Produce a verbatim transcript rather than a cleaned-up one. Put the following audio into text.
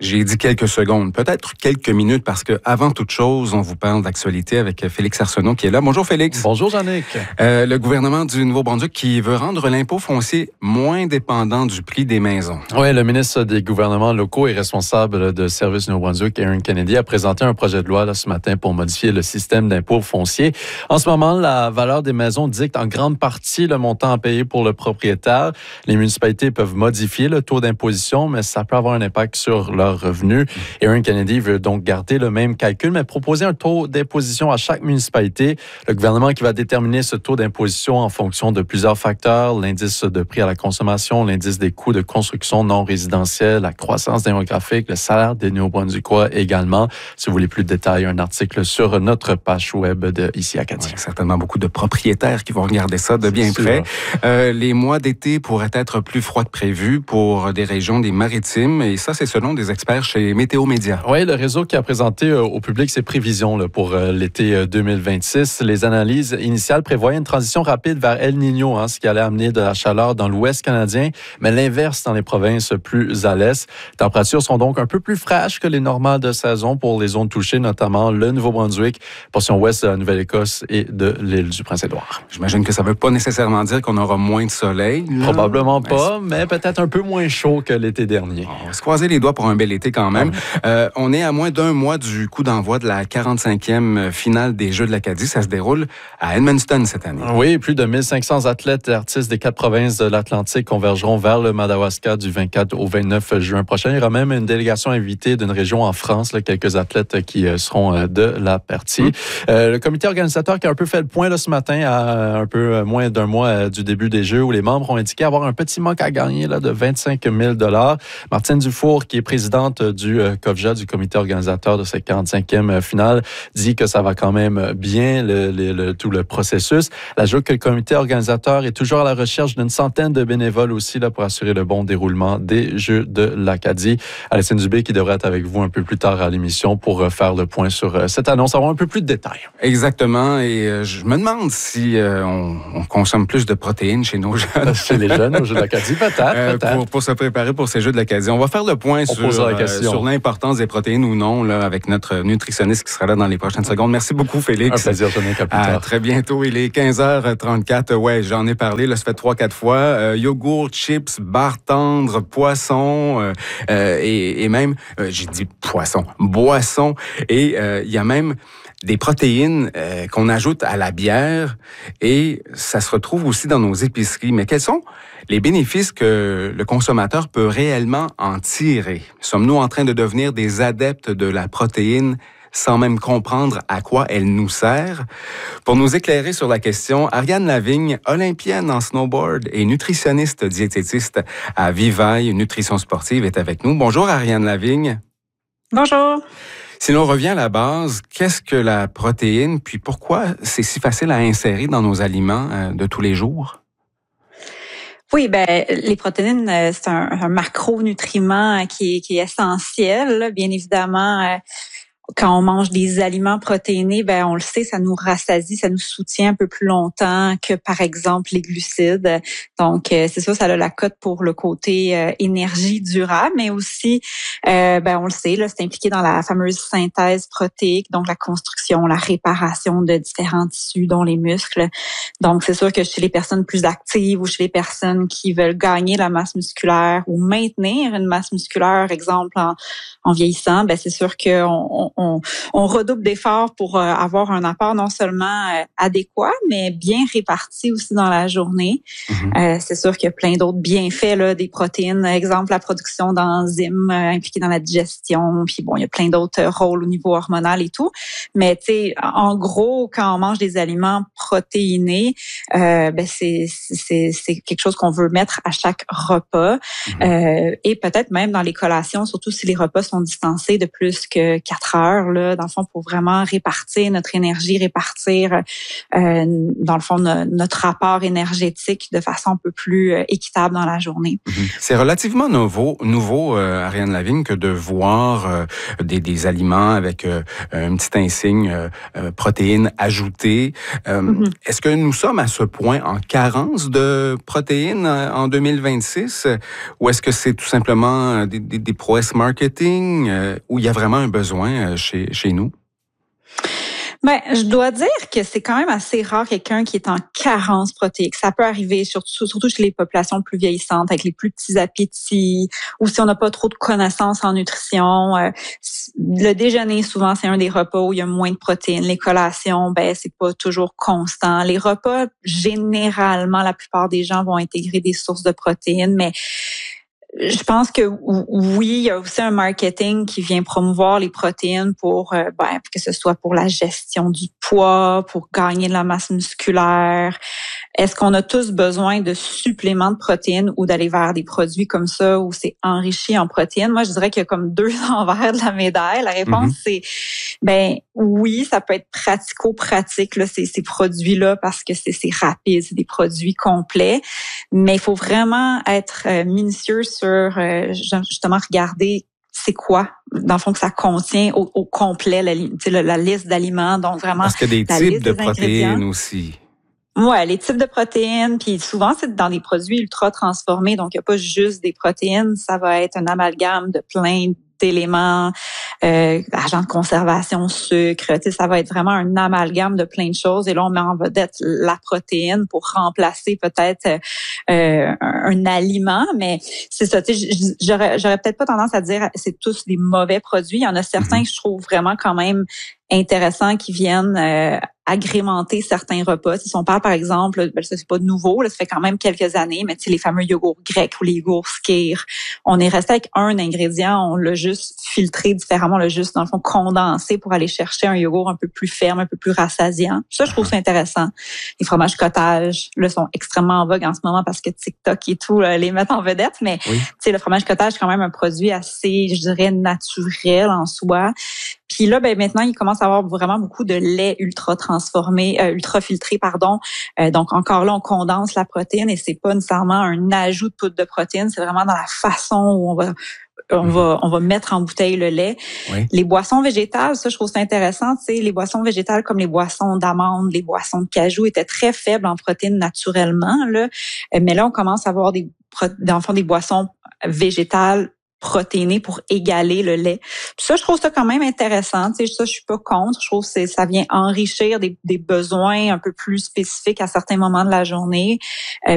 J'ai dit quelques secondes, peut-être quelques minutes, parce que avant toute chose, on vous parle d'actualité avec Félix Arsenault qui est là. Bonjour Félix. Bonjour Jannick. Euh, le gouvernement du Nouveau-Brunswick qui veut rendre l'impôt foncier moins dépendant du prix des maisons. Oui, le ministre des gouvernements locaux et responsable de Services Nouveau-Brunswick, Aaron Kennedy, a présenté un projet de loi là, ce matin pour modifier le système d'impôt foncier. En ce moment, la valeur des maisons dicte en grande partie le montant à payer pour le propriétaire. Les municipalités peuvent modifier le taux d'imposition, mais ça peut avoir un impact sur leur revenus. Aaron Kennedy veut donc garder le même calcul, mais proposer un taux d'imposition à chaque municipalité. Le gouvernement qui va déterminer ce taux d'imposition en fonction de plusieurs facteurs, l'indice de prix à la consommation, l'indice des coûts de construction non résidentielle, la croissance démographique, le salaire des Néo-Brunswickois également. Si vous voulez plus de détails, un article sur notre page web de Ici Acadie. Oui, certainement beaucoup de propriétaires qui vont regarder ça de bien près. Euh, les mois d'été pourraient être plus froids que prévu pour des régions des maritimes, et ça, c'est selon des experts chez Météo Média. Oui, le réseau qui a présenté euh, au public ses prévisions là, pour euh, l'été euh, deux mille vingt-six. Les analyses initiales prévoyaient une transition rapide vers El Niño, hein, ce qui allait amener de la chaleur dans l'ouest canadien, mais l'inverse dans les provinces plus à l'est. Les températures sont donc un peu plus fraîches que les normales de saison pour les zones touchées, notamment le Nouveau-Brunswick, portion ouest de la Nouvelle-Écosse et de l'île du Prince-Édouard. J'imagine que ça ne veut pas nécessairement dire qu'on aura moins de soleil. Là. Probablement pas, mais peut-être un peu moins chaud que l'été dernier. On va se croiser les doigts pour un bel été quand même. Euh, on est à moins d'un mois du coup d'envoi de la quarante-cinquième finale des Jeux de l'Acadie. Ça se déroule à Edmundston cette année. Oui, plus de mille cinq cents athlètes et artistes des quatre provinces de l'Atlantique convergeront vers le Madawaska du vingt-quatre au vingt-neuf juin prochain. Il y aura même une délégation invitée d'une région en France, là, quelques athlètes qui seront de la partie. Mmh. Euh, le comité organisateur qui a un peu fait le point là, ce matin à un peu moins d'un mois du début des Jeux, où les membres ont indiqué avoir un petit manque à gagner là, de vingt-cinq mille dollars. Martine Dufour, qui est présidente du euh, C O V J A, du comité organisateur de cette quarante-cinquième finale, dit que ça va quand même bien, le, le, le, tout le processus. Elle ajoute que le comité organisateur est toujours à la recherche d'une centaine de bénévoles aussi là, pour assurer le bon déroulement des Jeux de l'Acadie. Alessine Dubé qui devrait être avec vous un peu plus tard à l'émission pour faire le point sur cette annonce, avoir un peu plus de détails. Exactement, et euh, je me demande si euh, on, on consomme plus de protéines chez nos jeunes. Chez les jeunes aux Jeux de l'Acadie, peut-être, euh, peut-être. Pour, pour se préparer pour ces Jeux de l'Acadie. On va faire le point on sur, la question. euh, sur l'importance des protéines ou non là, avec notre nutritionniste qui sera là dans les prochaines secondes. Merci beaucoup, Félix. Un plaisir, Jannick, à plus tard. À très bientôt. Il est quinze heures trente-quatre. Ouais, j'en ai parlé, là, ça fait trois, quatre fois. Euh, yogourt, chips, barres tendres, poisson euh, euh, et, et même, euh, j'ai dit poisson, boisson. Et euh, il y a même des protéines euh, qu'on ajoute à la bière et ça se retrouve aussi dans nos épiceries. Mais quels sont les bénéfices que le consommateur peut réellement en tirer? Sommes-nous en train de devenir des adeptes de la protéine sans même comprendre à quoi elle nous sert? Pour nous éclairer sur la question, Ariane Lavigne, olympienne en snowboard et nutritionniste diététiste à Vivaille Nutrition Sportive, est avec nous. Bonjour Ariane Lavigne. Bonjour. Si l'on revient à la base, qu'est-ce que la protéine, puis pourquoi c'est si facile à insérer dans nos aliments euh, de tous les jours? Oui, ben les protéines, c'est un, un macronutriment qui est, qui est essentiel, bien évidemment. Euh, Quand on mange des aliments protéinés, ben on le sait, ça nous rassasie, ça nous soutient un peu plus longtemps que par exemple les glucides. Donc c'est ça, ça a la cote pour le côté euh, énergie durable, mais aussi, euh, ben on le sait, là, c'est impliqué dans la fameuse synthèse protéique, donc la construction, la réparation de différents tissus, dont les muscles. Donc c'est sûr que chez les personnes plus actives ou chez les personnes qui veulent gagner la masse musculaire ou maintenir une masse musculaire, exemple en, en vieillissant, ben c'est sûr que on, on On, on redouble d'efforts pour euh, avoir un apport non seulement euh, adéquat, mais bien réparti aussi dans la journée. Mm-hmm. Euh, c'est sûr qu'il y a plein d'autres bienfaits là, des protéines. Exemple, la production d'enzymes euh, impliquées dans la digestion. Puis bon, il y a plein d'autres rôles au niveau hormonal et tout. Mais tu sais, en gros, quand on mange des aliments protéinés, euh, ben c'est, c'est, c'est quelque chose qu'on veut mettre à chaque repas. Mm-hmm. Euh, et peut-être même dans les collations, surtout si les repas sont distancés de plus que quatre heures. heures, là, dans le fond, pour vraiment répartir notre énergie, répartir, euh, dans le fond, no, notre rapport énergétique de façon un peu plus euh, équitable dans la journée. Mm-hmm. C'est relativement nouveau, nouveau euh, Ariane Lavigne, que de voir euh, des, des aliments avec euh, un petit insigne euh, euh, protéines ajoutées. Euh, mm-hmm. Est-ce que nous sommes à ce point en carence de protéines en deux mille vingt-six, ou est-ce que c'est tout simplement des, des, des prouesses marketing, euh, où il y a vraiment un besoin chez, chez nous? Ben, je dois dire que c'est quand même assez rare quelqu'un qui est en carence protéique. Ça peut arriver surtout, surtout chez les populations plus vieillissantes, avec les plus petits appétits, ou si on n'a pas trop de connaissances en nutrition. Euh, le déjeuner, souvent, c'est un des repas où il y a moins de protéines. Les collations, ben, c'est pas toujours constant. Les repas, généralement, la plupart des gens vont intégrer des sources de protéines, mais je pense que oui, il y a aussi un marketing qui vient promouvoir les protéines pour, euh, ben, que ce soit pour la gestion du poids, pour gagner de la masse musculaire. Est-ce qu'on a tous besoin de suppléments de protéines ou d'aller vers des produits comme ça où c'est enrichi en protéines? Moi, je dirais qu'il y a comme deux envers de la médaille. La réponse, mm-hmm. c'est, ben oui, ça peut être pratico-pratique, là, ces, ces produits-là, parce que c'est, c'est rapide, c'est des produits complets. Mais il faut vraiment être euh, minutieux sur euh, justement regarder c'est quoi, dans le fond, que ça contient au, au complet, la, la, la liste d'aliments. Donc, vraiment, parce qu'il y a des types de protéines aussi. Ouais, les types de protéines, puis souvent, c'est dans des produits ultra transformés. Donc, il n'y a pas juste des protéines. Ça va être un amalgame de plein d'éléments, euh, agents de conservation, sucre. Tu sais, ça va être vraiment un amalgame de plein de choses. Et là, on met en vedette la protéine pour remplacer peut-être euh, un, un aliment. Mais c'est ça, tu sais, j'aurais, j'aurais peut-être pas tendance à dire c'est tous des mauvais produits. Il y en a certains que je trouve vraiment quand même intéressants qui viennent euh, agrémenter certains repas. Si on parle, par exemple, ben ça c'est pas nouveau, là, ça fait quand même quelques années, mais tu sais, les fameux yogourts grecs ou les yogourts skyr, on est resté avec un ingrédient, on l'a juste filtré différemment, on l'a juste, dans le fond, condensé pour aller chercher un yogourt un peu plus ferme, un peu plus rassasiant. Ça, je trouve ça intéressant. Les fromages cottage, là, sont extrêmement en vogue en ce moment parce que TikTok et tout là, les mettent en vedette, mais oui. Tu sais, le fromage cottage, c'est quand même un produit assez, je dirais, naturel en soi. Puis là, ben maintenant, il commence à avoir vraiment beaucoup de lait ultra transformé, euh, ultra filtré, pardon. Euh, donc encore là, on condense la protéine et c'est pas nécessairement un ajout de poudre de protéine, c'est vraiment dans la façon où on va on va on va mettre en bouteille le lait. Oui. Les boissons végétales, ça je trouve ça intéressant, tu sais, les boissons végétales comme les boissons d'amandes, les boissons de cajou étaient très faibles en protéines naturellement là, mais là on commence à avoir des dans le fond des boissons végétales protéiné pour égaler le lait. Puis ça, je trouve ça quand même intéressant. Tu sais, ça, je suis pas contre. Je trouve que ça vient enrichir des, des besoins un peu plus spécifiques à certains moments de la journée. Euh,